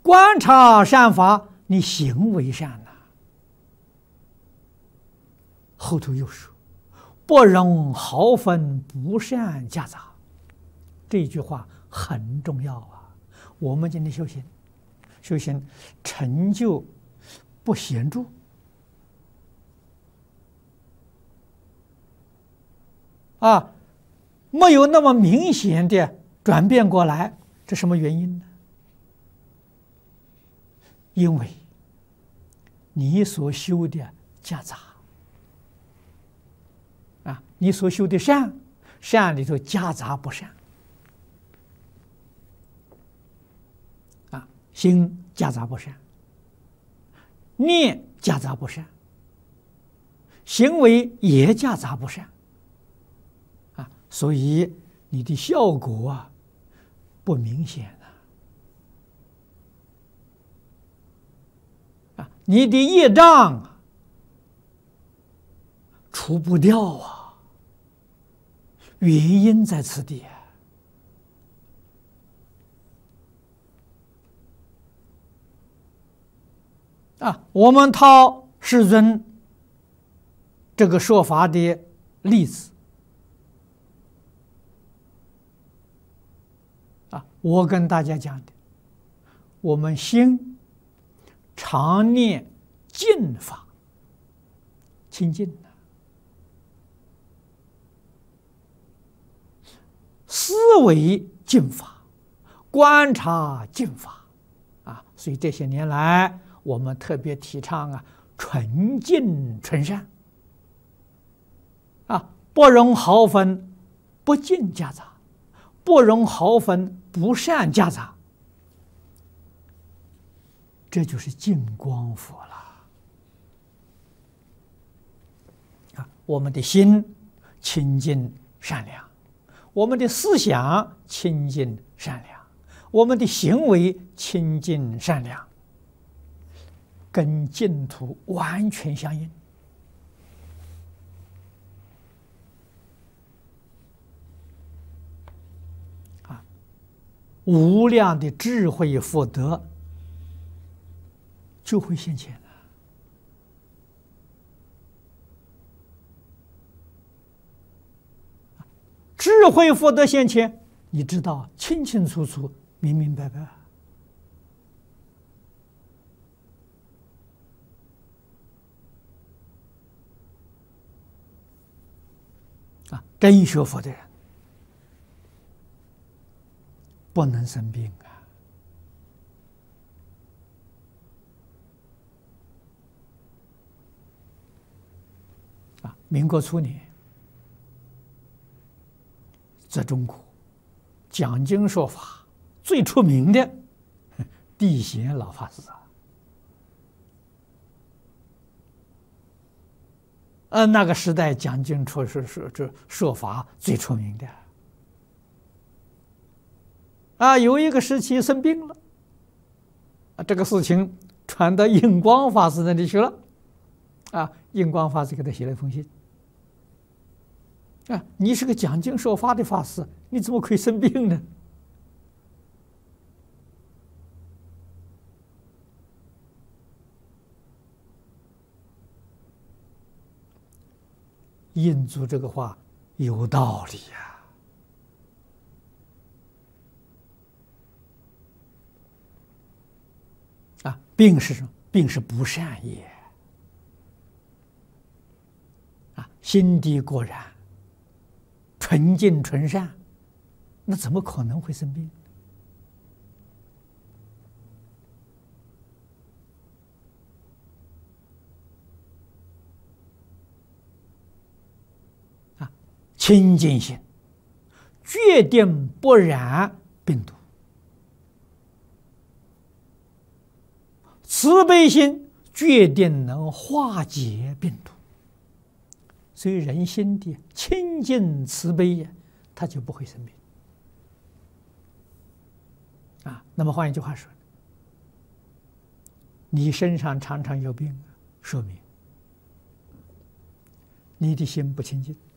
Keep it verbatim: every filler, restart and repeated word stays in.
观察善法，你行为善呐、啊。后头又说：“不容毫分不善夹杂。”这句话很重要啊！我们今天修行，修行成就不显著啊，没有那么明显的转变过来，这什么原因呢？因为你所修的夹杂啊，你所修的善，善里头夹杂不善啊，心夹杂不善，念夹杂不善，行为也夹杂不善啊，所以你的效果啊不明显。你的业障除不掉啊，原因在此地啊。我们套世尊这个说法的例子啊，我跟大家讲的，我们心常念净法，清净的思维净法，观察净法啊，所以这些年来我们特别提倡啊，纯净纯善啊，不容毫分不净夹杂，不容毫分不善夹杂。这就是净光佛了啊！我们的心清净善良，我们的思想清净善良，我们的行为清净善良，跟净土完全相应啊！无量的智慧福德就会现前了。智慧福德现前，你知道清清楚楚、明明白白啊！真学佛的人不能生病啊！民国初年，在中国讲经说法最出名的地贤老法师啊，呃，那个时代讲经说说说这说法最出名的啊，有一个时期生病了，啊，这个事情传到印光法师那里去了，啊，印光法师给他写了一封信。啊，你是个讲经说法的法师，你怎么可以生病呢？印祖这个话有道理呀！啊，病是什么？病是不善业啊，心地果然纯净纯善，那怎么可能会生病？啊，清净心决定不染病毒，慈悲心决定能化解病毒。所以人心的清净慈悲呀，他就不会生病啊。那么换一句话说，你身上常常有病，说明你的心不清净。